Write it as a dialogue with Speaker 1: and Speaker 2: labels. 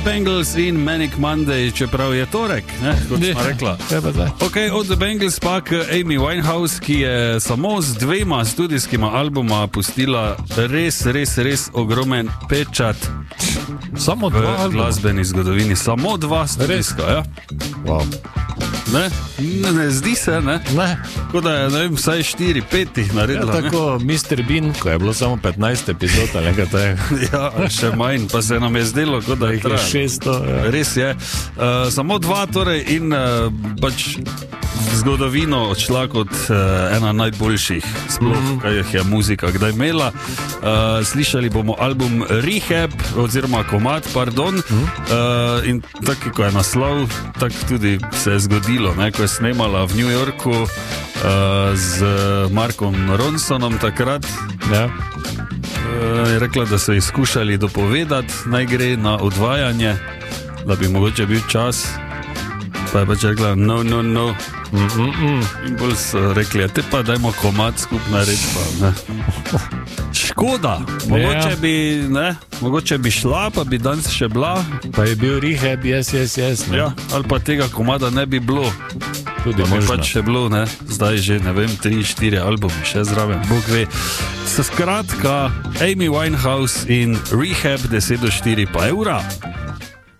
Speaker 1: Bangles in Manic Monday, čeprav je torek, ne, kot smo rekla. Ok, od The Bangles pa k Amy Winehouse, ki je samo z 2 studijskima albuma pustila res ogromen pečat
Speaker 2: samo
Speaker 1: v glasbeni zgodovini. Samo 2 studijska, ja.
Speaker 2: Wow.
Speaker 1: Ne zdi se, ne? Tako da je, ne vem, vsaj 4-5 jih naredila.
Speaker 2: Ja, tako Mr. Bean, ko je bilo samo 15 epizod, ali nekaj tega.
Speaker 1: Ja, še manj, pa se nam je zdelo, kot da
Speaker 2: jih je 600. Ja.
Speaker 1: Res je. Samo 2 torej in pač zgodovino odšla kot ena najboljših sploh, kaj je muzika kdaj imela. Slišali bomo album Rehab, oziroma komad, pardon, in tako, ko je naslov, tako tudi se je zgodilo, ne, ko je snemala v New Yorku z Markom Ronsonom takrat. Ja. Je rekla, da so jih skušali dopovedati, naj gre na odvajanje, da bi mogoče bil čas, pa je pač rekla no. In bolj so rekli, te pa dajmo komad skupaj narediti. Škoda, mogoče bi šla, pa bi danes še bila.
Speaker 2: Pa je bil Rehab, yes.
Speaker 1: Ja, ali pa tega komada ne bi bilo.
Speaker 2: Tudi
Speaker 1: pa bi
Speaker 2: možno.
Speaker 1: pač še bilo, ne? Zdaj že, ne vem, 3-4 albumi še zraven, Bog ve. Skratka, Amy Winehouse in Rehab, 10 do 4 pa evra.